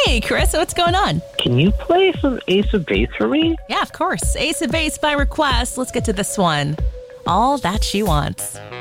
Hey, Chris, what's going on? Can you play some Ace of Base for me? Yeah, of course. Ace of Base by request. Let's get to this one. All That She Wants.